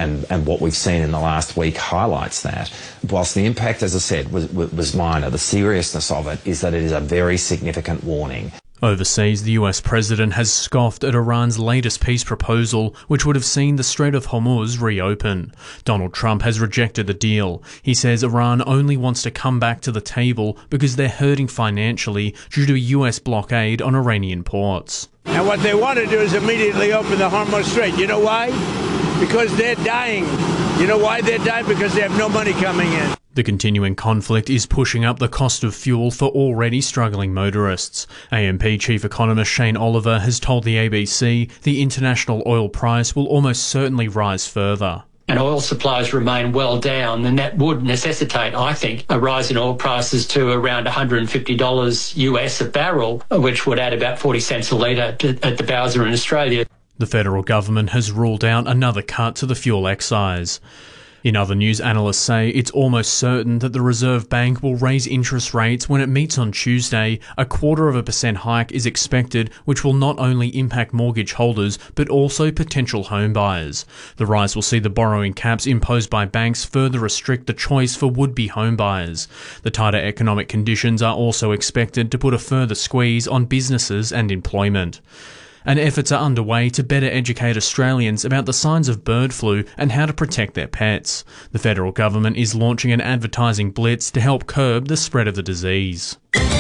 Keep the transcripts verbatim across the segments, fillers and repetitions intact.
and, and what we've seen in the last week highlights that. Whilst the impact, as I said, was, was minor, the seriousness of it is that it is a very significant warning. Overseas, the U S president has scoffed at Iran's latest peace proposal, which would have seen the Strait of Hormuz reopen. Donald Trump has rejected the deal. He says Iran only wants to come back to the table because they're hurting financially due to a U S blockade on Iranian ports. And what they want to do is immediately open the Hormuz Strait. You know why? Because they're dying. You know why they're dying? Because they have no money coming in. The continuing conflict is pushing up the cost of fuel for already struggling motorists. A M P chief economist Shane Oliver has told the A B C the international oil price will almost certainly rise further. And oil supplies remain well down, then that would necessitate, I think, a rise in oil prices to around one hundred fifty dollars U S a barrel, which would add about forty cents a litre at the Bowser in Australia. The federal government has ruled out another cut to the fuel excise. In other news, analysts say it's almost certain that the Reserve Bank will raise interest rates when it meets on Tuesday. A quarter of a percent hike is expected, which will not only impact mortgage holders, but also potential home buyers. The rise will see the borrowing caps imposed by banks further restrict the choice for would-be home buyers. The tighter economic conditions are also expected to put a further squeeze on businesses and employment. And efforts are underway to better educate Australians about the signs of bird flu and how to protect their pets. The federal government is launching an advertising blitz to help curb the spread of the disease.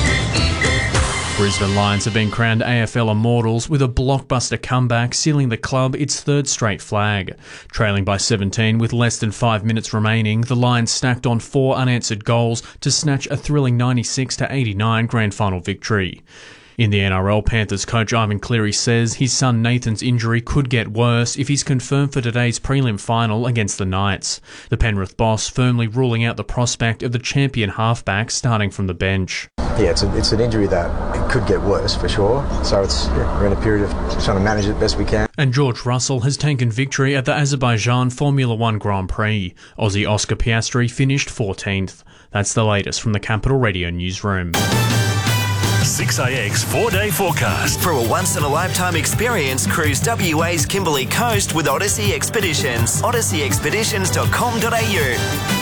Brisbane Lions have been crowned A F L Immortals with a blockbuster comeback, sealing the club its third straight flag. Trailing by seventeen with less than five minutes remaining, the Lions stacked on four unanswered goals to snatch a thrilling ninety-six to eighty-nine grand final victory. In the N R L, Panthers coach Ivan Cleary says his son Nathan's injury could get worse if he's confirmed for today's prelim final against the Knights. The Penrith boss firmly ruling out the prospect of the champion halfback starting from the bench. Yeah, it's, a, it's an injury that it could get worse for sure. So it's yeah, we're in a period of trying to manage it best we can. And George Russell has taken victory at the Azerbaijan Formula One Grand Prix. Aussie Oscar Piastri finished fourteenth. That's the latest from the Capital Radio newsroom. six A X four-day forecast. For a once-in-a-lifetime experience, cruise W A's Kimberley Coast with Odyssey Expeditions. odyssey expeditions dot com dot a u.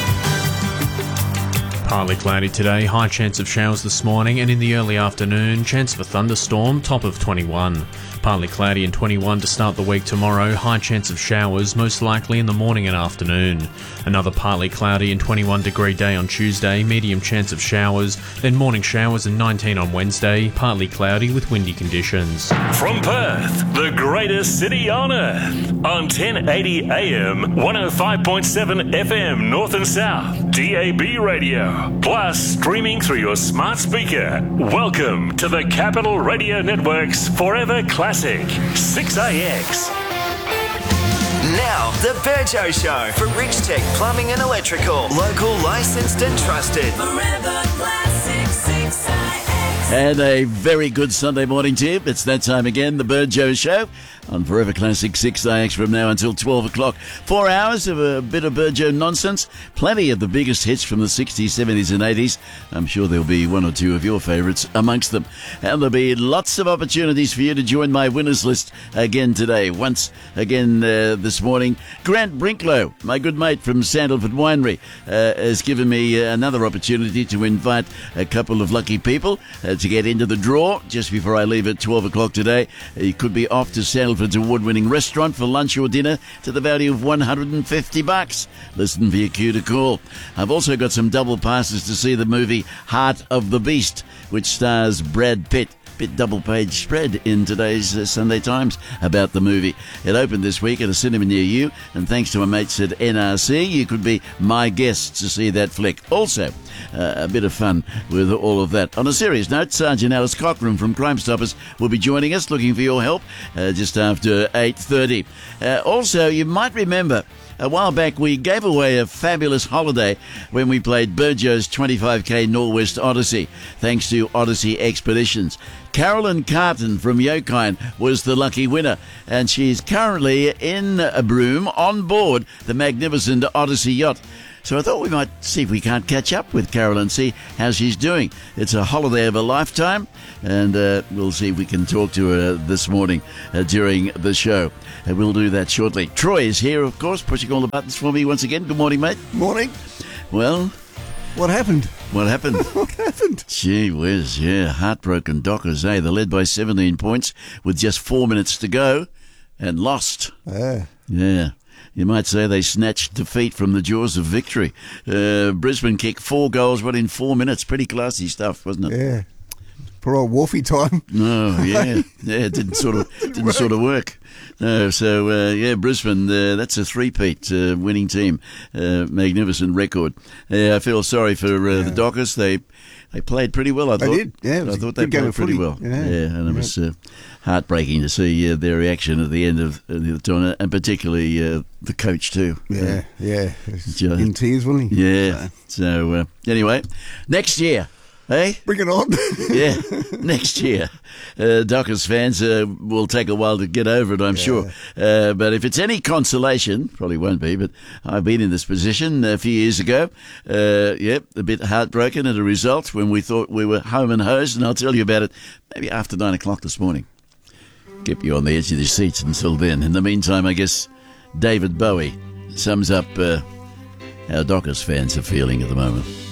Partly cloudy today, high chance of showers this morning, and in the early afternoon, chance of a thunderstorm, top of twenty-one. Partly cloudy and twenty-one to start the week tomorrow, high chance of showers, most likely in the morning and afternoon. Another partly cloudy and twenty-one degree day on Tuesday, medium chance of showers, then morning showers and nineteen on Wednesday, partly cloudy with windy conditions. From Perth, the greatest city on earth, on ten eighty A M, one oh five point seven F M North and South, D A B radio, plus streaming through your smart speaker. Welcome to the Capital Radio Network's Forever Classic six A X. Now, the Burjo Show for Rich Tech Plumbing and Electrical. Local, licensed and trusted. Forever Classic six A X. And a very good Sunday morning to you. It's that time again, the Burjo Show on Forever Classic six A X from now until twelve o'clock. Four hours of a bit of Burjo nonsense. Plenty of the biggest hits from the sixties, seventies and eighties. I'm sure there'll be one or two of your favourites amongst them. And there'll be lots of opportunities for you to join my winners list again today. Once again uh, this morning, Grant Brinklow, my good mate from Sandalford Winery, uh, has given me another opportunity to invite a couple of lucky people uh, to get into the draw just before I leave at twelve o'clock today. You could be off to Sandalford's award-winning restaurant for lunch or dinner to the value of one hundred fifty bucks. Listen for your cue to call. I've also got some double passes to see the movie Heart of the Beast, which stars Brad Pitt. Bit double-page spread in today's uh, Sunday Times about the movie. It opened this week at a cinema near you, and thanks to my mates at N R C, you could be my guest to see that flick. Also, uh, a bit of fun with all of that. On a serious note, Sergeant Alice Cockram from Crime Stoppers will be joining us, looking for your help, uh, just after eight thirty. Uh, also, you might remember a while back, we gave away a fabulous holiday when we played Burjo's twenty-five K Norwest Odyssey, thanks to Odyssey Expeditions. Carolyn Carton from Yokine was the lucky winner, and she's currently in Broome on board the magnificent Odyssey yacht. So I thought we might see if we can't catch up with Carol and see how she's doing. It's a holiday of a lifetime, and uh, we'll see if we can talk to her this morning uh, during the show. And we'll do that shortly. Troy is here, of course, pushing all the buttons for me once again. Good morning, mate. Morning. Well, what happened? What happened? What happened? Gee whiz, yeah. Heartbroken Dockers, eh? They led by seventeen points with just four minutes to go and lost. Yeah. Yeah. You might say they snatched defeat from the jaws of victory. Uh, Brisbane kicked four goals, but in four minutes. Pretty classy stuff, wasn't it? Yeah. Poor old Wolfie time. No, yeah, yeah, it didn't sort of didn't sort of work. No, so uh, yeah, Brisbane, uh, that's a three-peat uh, winning team, uh, magnificent record. Uh, I feel sorry for uh, yeah. the Dockers. They they played pretty well. I they thought. did. Yeah, it was I thought a they good game played of pretty footy. well. Yeah, yeah and it yeah. was uh, heartbreaking to see uh, their reaction at the end of uh, the tournament, and particularly uh, the coach too. Yeah, uh, yeah, Just, in tears, wasn't he? Yeah. So uh, anyway, next year. Hey? Bring it on. Yeah, next year. Uh, Dockers fans uh, will take a while to get over it, I'm Yeah. sure. Uh, but if it's any consolation, probably won't be, but I've been in this position a few years ago. Uh, yep, a bit heartbroken at a result when we thought we were home and hosed, and I'll tell you about it maybe after nine o'clock this morning. Keep you on the edge of your seats until then. In the meantime, I guess David Bowie sums up uh, how Dockers fans are feeling at the moment.